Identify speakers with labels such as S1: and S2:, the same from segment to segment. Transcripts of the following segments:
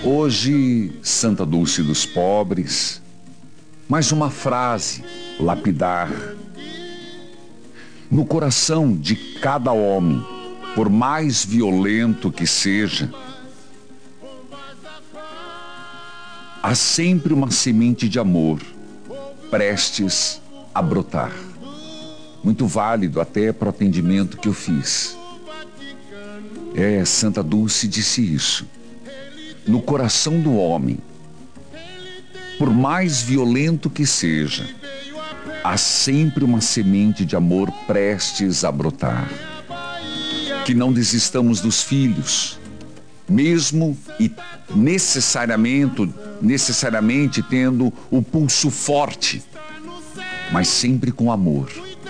S1: Hoje, Santa Dulce dos Pobres, mais uma frase lapidar. No coração de cada homem, por mais violento que seja, há sempre uma semente de amor prestes a brotar. Muito válido até para o atendimento que eu fiz. Santa Dulce disse isso. No coração do homem, por mais violento que seja, há sempre uma semente de amor prestes a brotar. Que não desistamos dos filhos, mesmo e necessariamente tendo o pulso forte, mas sempre com amor.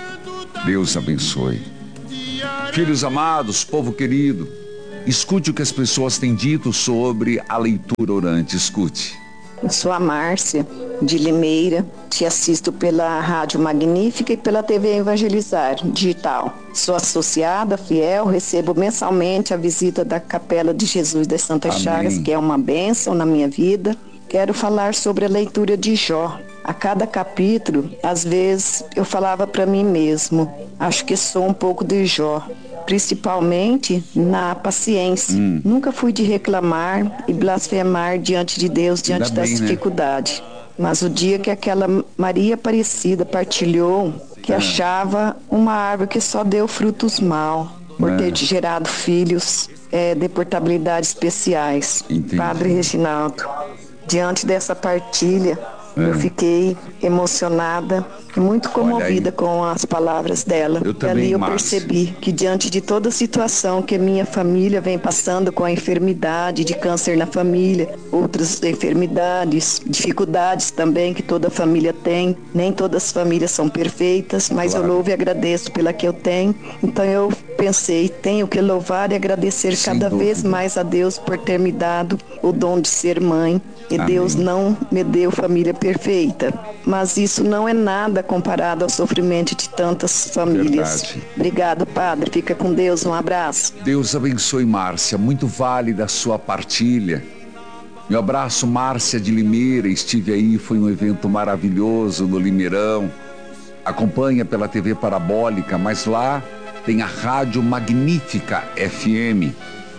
S1: Deus abençoe. Filhos amados, povo querido, escute o que as pessoas têm dito sobre a leitura orante. Escute.
S2: Eu sou a Márcia, de Limeira. Te assisto pela Rádio Magnífica e pela TV Evangelizar Digital. Sou associada, fiel, recebo mensalmente a visita da Capela de Jesus das Santas Chagas, que é uma bênção na minha vida. Quero falar sobre a leitura de Jó. A cada capítulo, às vezes, eu falava para mim mesmo, acho que sou um pouco de Jó, principalmente na paciência. Nunca fui de reclamar e blasfemar diante de Deus, diante das dificuldades. Mas o dia que aquela Maria Aparecida partilhou que achava uma árvore que só deu frutos mal, por ter gerado filhos de portabilidade especiais.
S1: Entendi.
S2: Padre Reginaldo, diante dessa partilha, eu fiquei emocionada e muito comovida com as palavras dela.
S1: Eu também,
S2: ali eu
S1: Márcia.
S2: percebi que diante de toda a situação que a minha família vem passando com a enfermidade de câncer na família, outras enfermidades, dificuldades também que toda família tem, nem todas as famílias são perfeitas, mas eu louvo e agradeço pela que eu tenho. Então eu pensei, tenho que louvar e agradecer cada vez mais a Deus por ter me dado o dom de ser mãe. E Deus não me deu família perfeita, mas isso não é nada comparado ao sofrimento de tantas famílias.
S1: Verdade.
S2: Obrigado, Padre. Fica com Deus. Um abraço.
S1: Deus abençoe, Márcia. Muito válida a sua partilha. Meu abraço, Márcia de Limeira. Estive aí, foi um evento maravilhoso no Limeirão. Acompanha pela TV Parabólica, mas lá tem a Rádio Magnífica FM.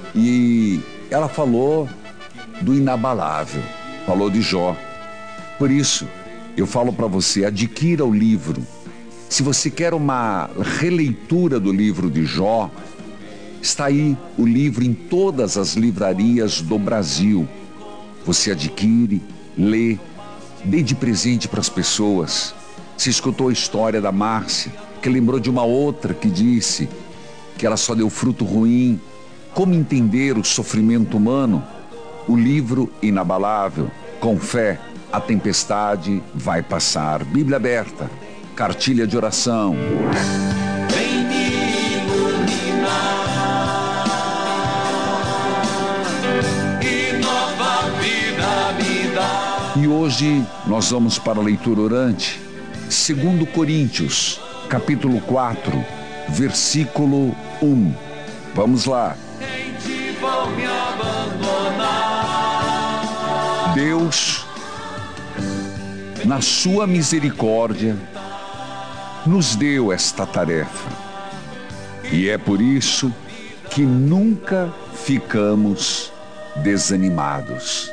S1: E ela falou do inabalável, falou de Jó. Por isso, eu falo para você, adquira o livro. Se você quer uma releitura do livro de Jó, está aí o livro em todas as livrarias do Brasil. Você adquire, lê, dê de presente para as pessoas. Você escutou a história da Márcia, que lembrou de uma outra que disse que ela só deu fruto ruim. Como entender o sofrimento humano? O livro inabalável, com fé, a tempestade vai passar. Bíblia aberta, cartilha de oração.
S3: Vem me iluminar e nova vida me dá.
S1: E hoje nós vamos para a leitura orante, 2 Coríntios, capítulo 4, versículo 1. Vamos lá.
S3: Em ti vou me abandonar.
S1: Deus, na sua misericórdia, nos deu esta tarefa. E é por isso que nunca ficamos desanimados.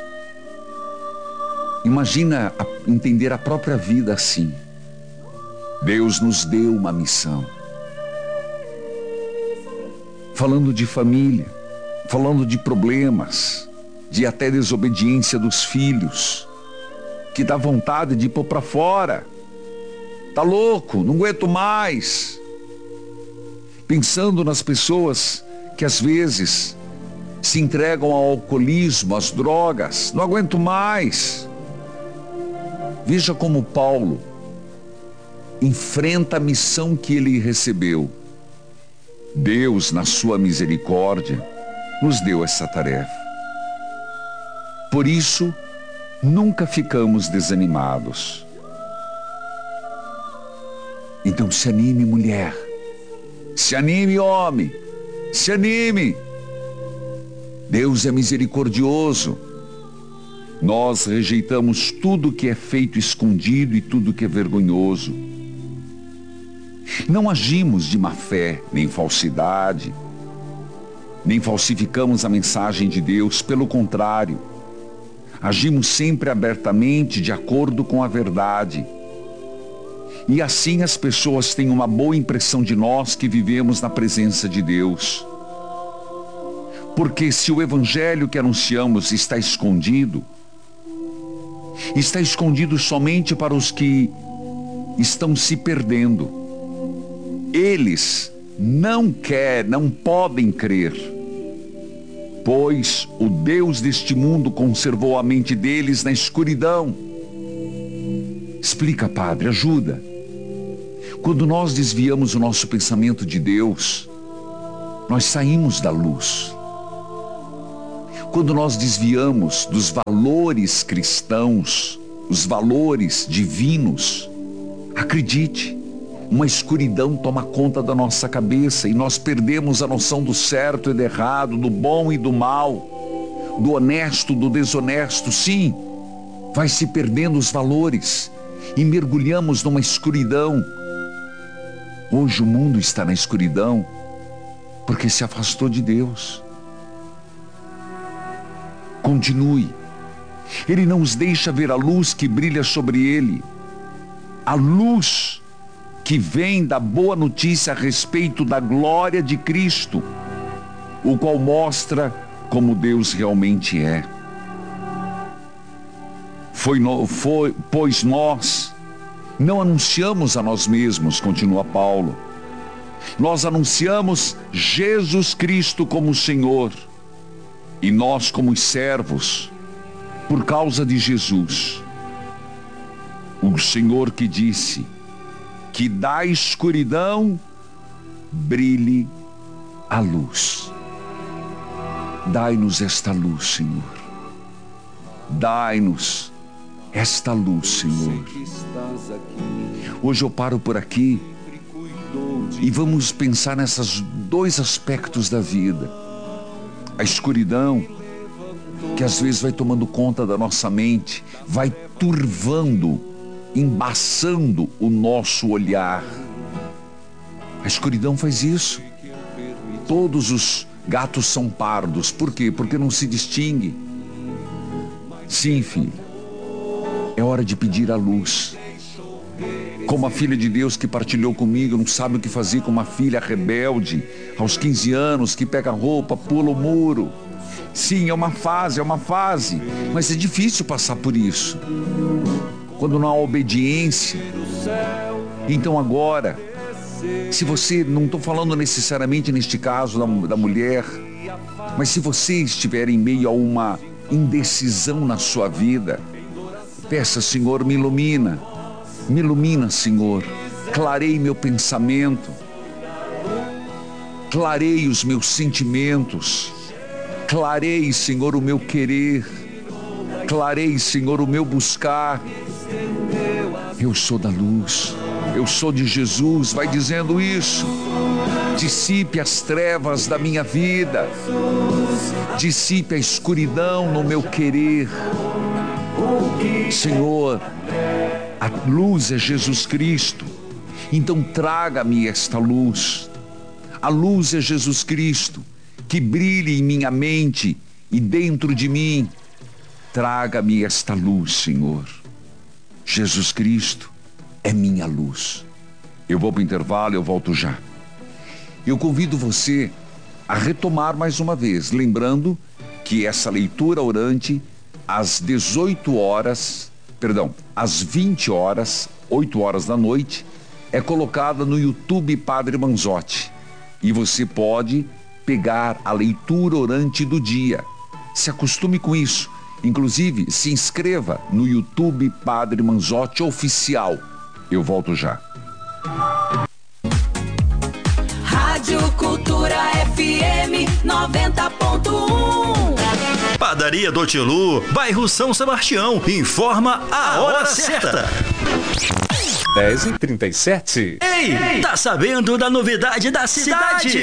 S1: Imagina entender a própria vida assim. Deus nos deu uma missão. Falando de família, falando de problemas, de até desobediência dos filhos, que dá vontade de ir pôr pra fora. Tá louco, não aguento mais. Pensando nas pessoas que às vezes se entregam ao alcoolismo, às drogas, não aguento mais. Veja como Paulo enfrenta a missão que ele recebeu. Deus, na sua misericórdia, nos deu essa tarefa. Por isso, nunca ficamos desanimados. Então se anime, mulher. Se anime, homem. Se anime. Deus é misericordioso. Nós rejeitamos tudo que é feito escondido e tudo que é vergonhoso. Não agimos de má fé, nem falsidade, nem falsificamos a mensagem de Deus. Pelo contrário, agimos sempre abertamente de acordo com a verdade. E assim as pessoas têm uma boa impressão de nós que vivemos na presença de Deus. Porque se o evangelho que anunciamos está escondido somente para os que estão se perdendo. Eles não podem crer, pois o Deus deste mundo conservou a mente deles na escuridão. Explica, Padre, ajuda. Quando nós desviamos o nosso pensamento de Deus, nós saímos da luz. Quando nós desviamos dos valores cristãos, os valores divinos, acredite, uma escuridão toma conta da nossa cabeça e nós perdemos a noção do certo e do errado, do bom e do mal, do honesto, do desonesto. Sim, vai se perdendo os valores e mergulhamos numa escuridão. Hoje o mundo está na escuridão porque se afastou de Deus. Continue. Ele não os deixa ver a luz que brilha sobre ele. A luz que vem da boa notícia a respeito da glória de Cristo, o qual mostra como Deus realmente é. Pois nós não anunciamos a nós mesmos, continua Paulo. Nós anunciamos Jesus Cristo como Senhor. E nós como servos, por causa de Jesus. O Senhor que disse que da escuridão brilhe a luz. Dai-nos esta luz, Senhor. Dai-nos esta luz, Senhor. Hoje eu paro por aqui e vamos pensar nesses dois aspectos da vida. A escuridão, que às vezes vai tomando conta da nossa mente, vai turvando, embaçando o nosso olhar. A escuridão faz isso. Todos os gatos são pardos. Por quê? Porque não se distingue. Sim, filho, é hora de pedir a luz. Como a filha de Deus que partilhou comigo, não sabe o que fazer com uma filha rebelde, aos 15 anos, que pega roupa, pula o muro. Sim, é uma fase, mas é difícil passar por isso. Quando não há obediência. Então agora, se você, não estou falando necessariamente neste caso da mulher, mas se você estiver em meio a uma indecisão na sua vida, peça: Senhor, me ilumina. Me ilumina, Senhor. Clarei meu pensamento. Clarei os meus sentimentos. Clarei, Senhor, o meu querer. Clarei, Senhor, o meu buscar. Eu sou da luz. Eu sou de Jesus. Vai dizendo isso. Dissipe as trevas da minha vida. Dissipe a escuridão no meu querer. Senhor, a luz é Jesus Cristo. Então traga-me esta luz. A luz é Jesus Cristo, que brilhe em minha mente e dentro de mim. Traga-me esta luz, Senhor. Jesus Cristo é minha luz. Eu vou para o intervalo, eu volto já. Eu convido você a retomar mais uma vez, lembrando que essa leitura orante às 20 horas, 8 horas da noite, é colocada no YouTube Padre Manzotti. E você pode pegar a leitura orante do dia. Se acostume com isso. Inclusive, se inscreva no YouTube Padre Manzotti Oficial. Eu volto já.
S4: Rádio Cultura FM 90.1.
S5: Padaria do Tio Lu, bairro São Sebastião. Informa a hora certa.
S6: 10h37.
S5: Ei, tá sabendo da novidade da cidade?